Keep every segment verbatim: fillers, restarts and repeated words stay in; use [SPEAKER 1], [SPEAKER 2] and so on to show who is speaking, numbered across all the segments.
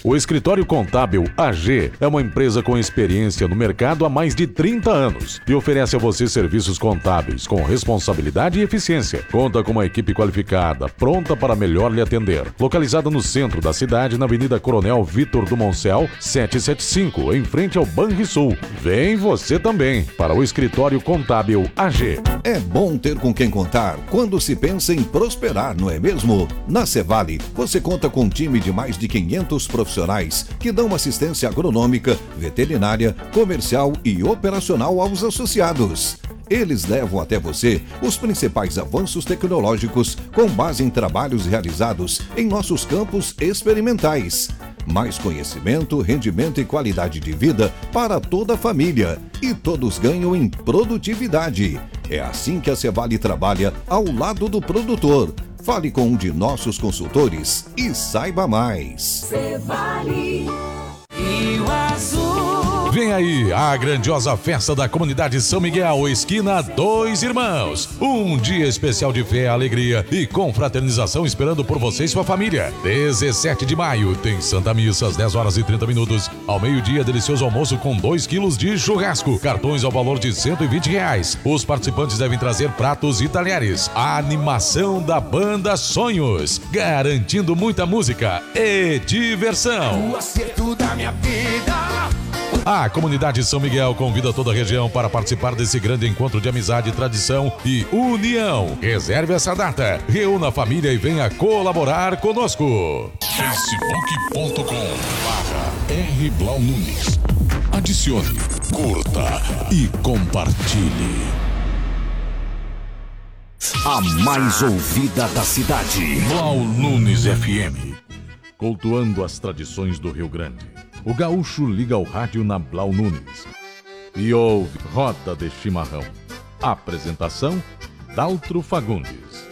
[SPEAKER 1] O Escritório Contábil A G é uma empresa com experiência no mercado há mais de trinta anos e oferece a você serviços contábeis com responsabilidade e eficiência. Conta com uma equipe qualificada, pronta para melhor lhe atender. Localizada no centro da cidade, na Avenida Coronel Vitor do Moncel, setecentos e setenta e cinco, em frente ao Banrisul. Vem você também para o Escritório Contábil A G.
[SPEAKER 2] É bom ter com quem contar quando se pensa em prosperar, não é mesmo? Na Cevale, você conta com um time de mais de quinhentos profissionais que dão assistência agronômica, veterinária, comercial e operacional aos associados. Eles levam até você os principais avanços tecnológicos com base em trabalhos realizados em nossos campos experimentais. Mais conhecimento, rendimento e qualidade de vida para toda a família. E todos ganham em produtividade. É assim que a Cevale trabalha ao lado do produtor. Fale com um de nossos consultores e saiba mais.
[SPEAKER 3] Cevale. Rio Azul.
[SPEAKER 1] Vem aí a grandiosa festa da comunidade São Miguel, esquina Dois Irmãos. Um dia especial de fé, alegria e confraternização esperando por você e sua família. dezessete de maio tem Santa Missa às dez horas e trinta minutos. Ao meio-dia, delicioso almoço com dois quilos de churrasco. Cartões ao valor de cento e vinte reais. Os participantes devem trazer pratos e talheres. A animação da banda Sonhos, garantindo muita música e diversão.
[SPEAKER 3] O acerto da minha vida.
[SPEAKER 1] A comunidade São Miguel convida toda a região para participar desse grande encontro de amizade, tradição e união. Reserve essa data, reúna a família e venha colaborar conosco.
[SPEAKER 4] facebook ponto com barra R Blau Nunes. Adicione, curta e compartilhe.
[SPEAKER 2] A mais ouvida da cidade.
[SPEAKER 1] Blau Nunes F M. Cultuando as tradições do Rio Grande. O gaúcho liga o rádio na Blau Nunes e ouve Roda de Chimarrão. Apresentação, Daltro Fagundes.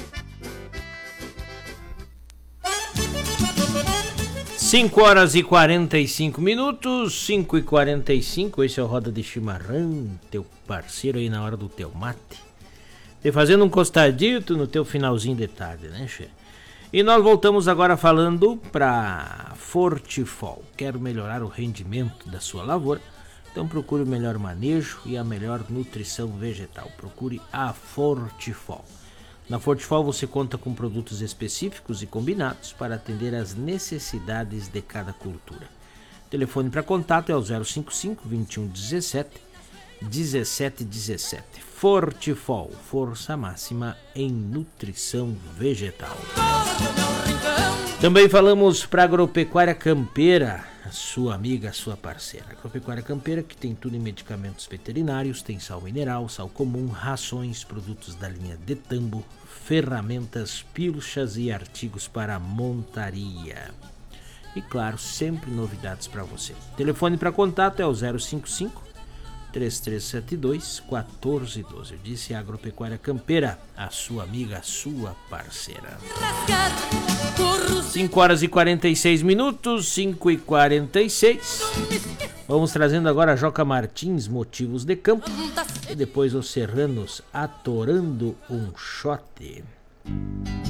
[SPEAKER 5] cinco horas e quarenta e cinco minutos, cinco e quarenta e cinco, esse é o Roda de Chimarrão, teu parceiro aí na hora do teu mate. Te fazendo um costadito no teu finalzinho de tarde, né, che? E nós voltamos agora falando para Fortifol. Quero melhorar o rendimento da sua lavoura? Então procure o melhor manejo e a melhor nutrição vegetal. Procure a Fortifol. Na Fortifol você conta com produtos específicos e combinados para atender às necessidades de cada cultura. O telefone para contato é o zero cinco cinco, vinte e um, dezessete, dezessete dezessete. Fortifol, força máxima em nutrição vegetal. Também falamos para Agropecuária Campeira, a sua amiga, a sua parceira. Agropecuária Campeira, que tem tudo em medicamentos veterinários, tem sal mineral, sal comum, rações, produtos da linha de tambo, ferramentas, pilchas e artigos para montaria. E claro, sempre novidades para você. Telefone para contato é o zero cinco cinco, três três sete dois, um quatro um dois. Eu disse Agropecuária Campeira, a sua amiga, a sua parceira. cinco horas e quarenta e seis minutos, cinco e quarenta e seis. Vamos trazendo agora a Joca Martins, Motivos de Campo. E depois os Serranos, Atorando um Xote.